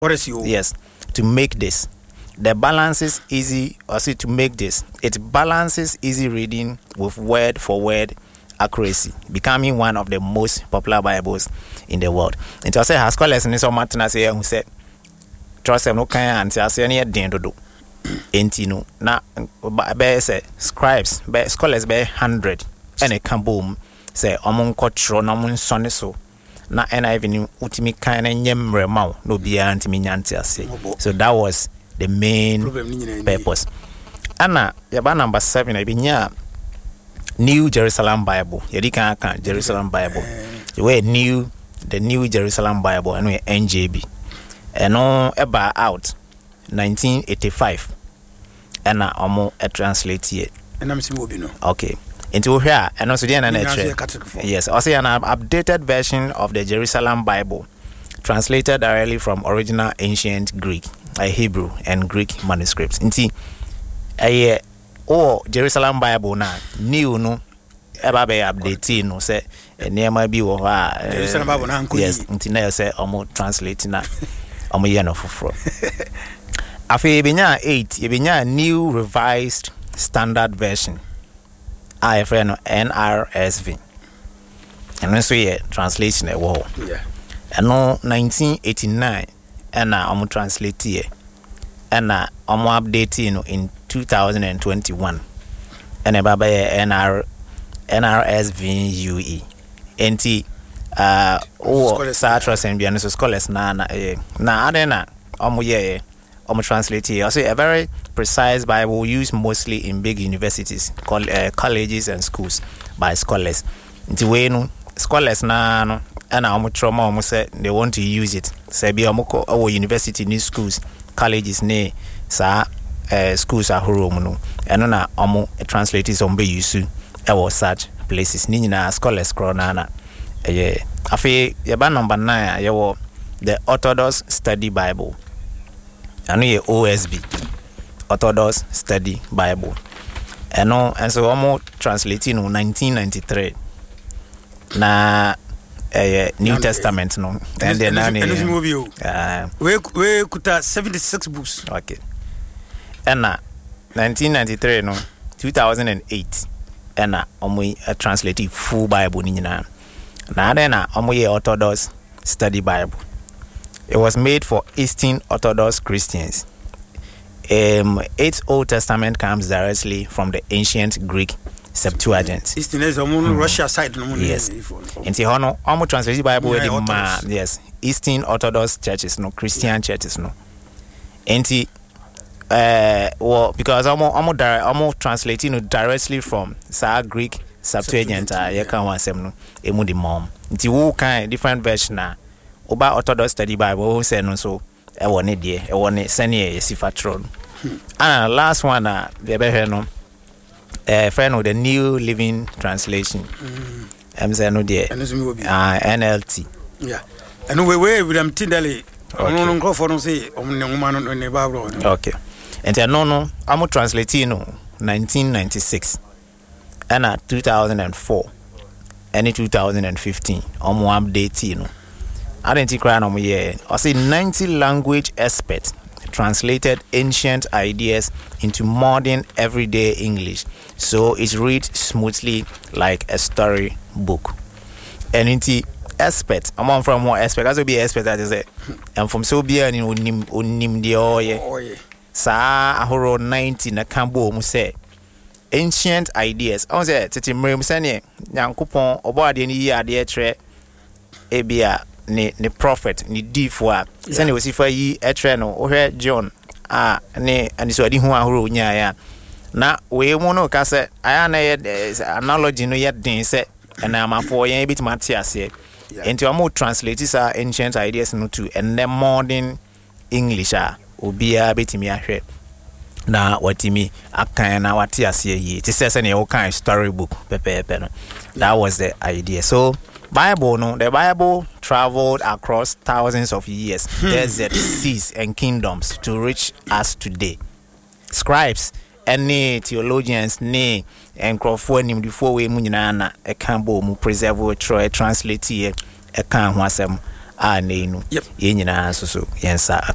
What is you? Yes, to make this. The balance is easy, or see, to make this. It balances easy reading with word for word accuracy, becoming one of the most popular Bibles in the world. And to say, has scholars in this Martin say who said, trust them no kind and say any do. Entino na be say scribes be scholars be 100 and a can boom say among kotro na mun sonne so na NIV ni utimi kan na nyemre ma no bia antimi nyante ase. So that was the main purpose. Ana yaba number 7 ebinya New Jerusalem Bible. Yedi kan Jerusalem Bible. The New Jerusalem Bible and we NJB. And no eba out 1985 and omo translate here. And I'm saying, okay. Into here and also the yes, also an updated version of the Jerusalem Bible, translated directly from original ancient Greek, Hebrew and Greek manuscripts. Into Jerusalem Bible now new no eba be update no say near my be Jerusalem Bible na yes, until now say omo translate na omo ye no foforo. Afi ebinya 8 ebinya New Revised Standard Version. I friend NRSV. And so yeah, translation a wall. Yeah. And no 1989 and I'm translate here. And I'm updating in 2021. And about NRSVUE. NT Sartres and Bianis scholars na adena translate here. Also a very precise Bible used mostly in big universities, colleges and schools by scholars. The way no scholars na no and trauma say they want to use it. Say be our university new schools, colleges ne sa schools are home no. And na translators on be used to such places. Ni na scholars na afi yaba number 9 yawo the Orthodox Study Bible. And OSB, Orthodox Study Bible. And so almost translating in 1993. Na New Testament no. And then we could 76 books. Okay. And 1993 no 2008 and translated full Bible ni na. Na then Orthodox Study Bible. It was made for Eastern Orthodox Christians. Its Old Testament comes directly from the ancient Greek Septuagint. Eastern is Russia side. Yes. Inti hono almost translated Bible yes. Eastern Orthodox churches no Christian churches no. Inti because almost translating directly from Greek Septuagint you can want some no emu the mom. Inti wo kind different version na Oba Orthodox Study Bible who say no so e woni de e woni sene sifatron. And last one the be no friend of the New Living Translation. Say no de NLT. Yeah. And we them tindale no go for no say ne Bible. Okay. And no I'm translating no 1996 and 2004 and 2015 update no. I didn't cry no more. I say 90 language experts translated ancient ideas into modern everyday English, so it reads smoothly like a story book. And into experts, I'm from more expert. As be expert that is it. And from so be an unim the oye. Sa ahoro 90 na kambo mu say ancient ideas. I say tete mrem sane Nyankopon obade ni yi ade etre ebia ni prophet ni difwa sani wasifa yi etre no ohwe John ne aniso adi hu ahoro nya ya na we mu no ka se aya na analogy no ye den se na amafo ye bit mate ase enti o mo translate sa ancient ideas no to and modern English obia betimi ahwe na watimi akan na wate ase yi ti se ne o kan storybook pepe no. That was the idea. So the Bible traveled across thousands of years, deserts, seas, and kingdoms to reach us today. Scribes, any theologians, and Crawford, before we munana, a cambo, mu preserve, translate here, a can wasem, name, so, yes,